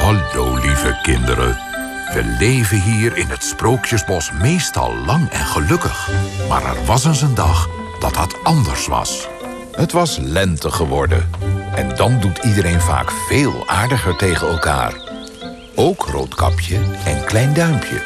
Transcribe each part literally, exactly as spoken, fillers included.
Hallo, lieve kinderen. We leven hier in het Sprookjesbos meestal lang en gelukkig. Maar er was eens een dag dat dat anders was. Het was lente geworden. En dan doet iedereen vaak veel aardiger tegen elkaar. Ook Roodkapje en Klein Duimpje.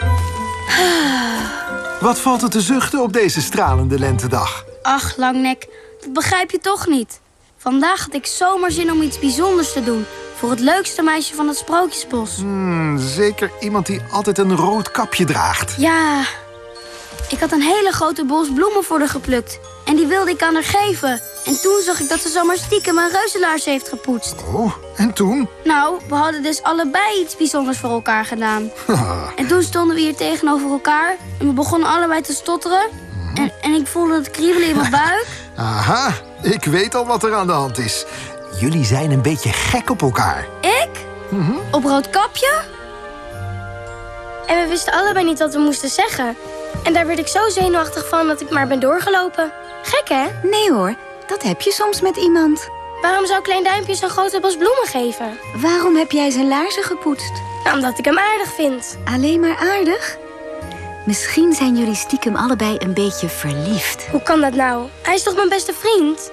Wat valt er te zuchten op deze stralende lentedag? Ach, Langnek, dat begrijp je toch niet. Vandaag had ik zomaar zin om iets bijzonders te doen. Voor het leukste meisje van het Sprookjesbos. Hmm, zeker iemand die altijd een rood kapje draagt. Ja, ik had een hele grote bos bloemen voor haar geplukt. En die wilde ik aan haar geven. En toen zag ik dat ze zomaar stiekem een reuzenlaars heeft gepoetst. Oh, en toen? Nou, we hadden dus allebei iets bijzonders voor elkaar gedaan. En toen stonden we hier tegenover elkaar. En we begonnen allebei te stotteren. En, en ik voelde het kriebelen in mijn buik. Aha, ik weet al wat er aan de hand is. Jullie zijn een beetje gek op elkaar. Ik? Mm-hmm. Op Roodkapje? En we wisten allebei niet wat we moesten zeggen. En daar werd ik zo zenuwachtig van dat ik maar ben doorgelopen. Gek, hè? Nee hoor, dat heb je soms met iemand. Waarom zou Klein Duimpje zo'n grote bos bloemen geven? Waarom heb jij zijn laarzen gepoetst? Nou, omdat ik hem aardig vind. Alleen maar aardig? Misschien zijn jullie stiekem allebei een beetje verliefd. Hoe kan dat nou? Hij is toch mijn beste vriend?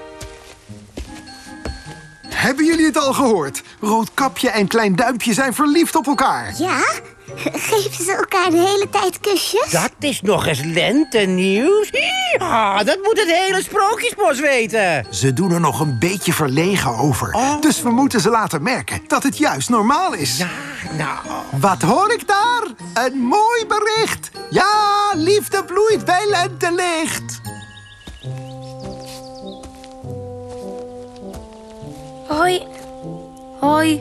Hebben jullie het al gehoord? Roodkapje en Klein Duimpje zijn verliefd op elkaar. Ja? Geven ze elkaar de hele tijd kusjes? Dat is nog eens lentenieuws. Ja, dat moet het hele Sprookjesbos weten. Ze doen er nog een beetje verlegen over. Oh. Dus we moeten ze laten merken dat het juist normaal is. Ja, nou... Wat hoor ik daar? Een mooi bericht. Ja, liefde bloeit bij lentelicht. Hoi. Hoi.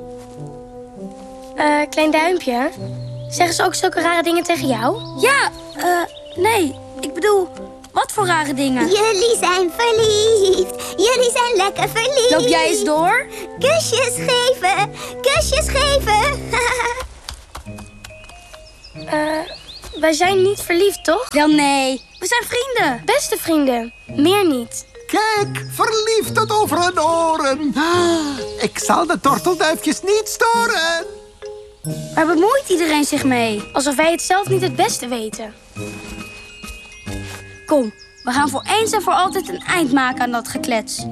Uh, Klein Duimpje. Zeggen ze ook zulke rare dingen tegen jou? Ja, eh, uh, nee. Ik bedoel, wat voor rare dingen? Jullie zijn verliefd. Jullie zijn lekker verliefd. Loop jij eens door? Kusjes geven. Kusjes geven. Eh, uh, wij zijn niet verliefd, toch? Wel nee. We zijn vrienden. Beste vrienden. Meer niet. Kijk, verliefd tot over hun oren. Ik zal de tortelduifjes niet storen. Waar bemoeit iedereen zich mee? Alsof wij het zelf niet het beste weten. Kom, we gaan voor eens en voor altijd een eind maken aan dat geklets.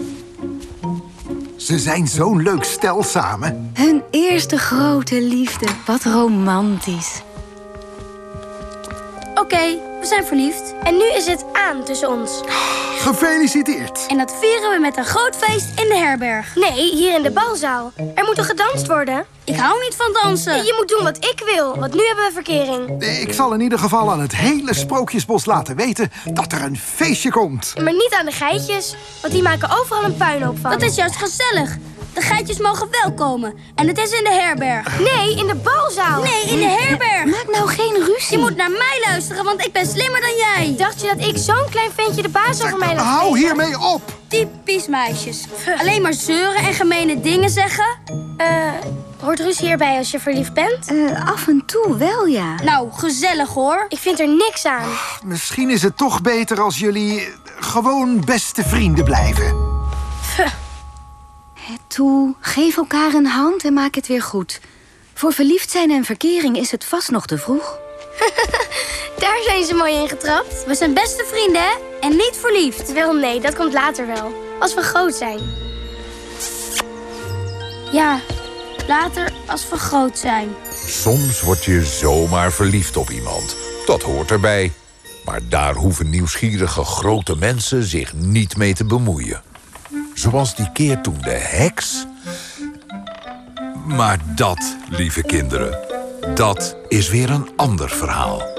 Ze zijn zo'n leuk stel samen. Hun eerste grote liefde. Wat romantisch. Oké, okay, we zijn verliefd. En nu is het aan tussen ons. Gefeliciteerd. En dat vieren we met een groot feest in de herberg. Nee, hier in de balzaal. Er moet toch gedanst worden? Ik hou niet van dansen. Je moet doen wat ik wil, want nu hebben we verkering. Ik zal in ieder geval aan het hele Sprookjesbos laten weten dat er een feestje komt. Maar niet aan de geitjes, want die maken overal een puinhoop van. Dat is juist gezellig. De geitjes mogen wel komen. En het is in de herberg. Nee, in de balzaal. Nee, in de herberg. Maak nou geen ruzie. Je moet naar mij luisteren, want ik ben slimmer dan jij. Dacht je dat ik zo'n klein ventje de baas over mij laat Hou hiermee op. Typisch meisjes. Alleen maar zeuren en gemene dingen zeggen. Eh, uh, hoort ruzie hierbij als je verliefd bent? Uh, af en toe wel, ja. Nou, gezellig hoor. Ik vind er niks aan. Ach, misschien is het toch beter als jullie gewoon beste vrienden blijven. Puh. Toe, geef elkaar een hand en maak het weer goed. Voor verliefd zijn en verkering is het vast nog te vroeg. Daar zijn ze mooi in getrapt. We zijn beste vrienden, hè? En niet verliefd. Wel, nee, dat komt later wel. Als we groot zijn. Ja, later als we groot zijn. Soms word je zomaar verliefd op iemand. Dat hoort erbij. Maar daar hoeven nieuwsgierige grote mensen zich niet mee te bemoeien. Zoals die keer toen de heks. Maar dat, lieve kinderen, dat is weer een ander verhaal.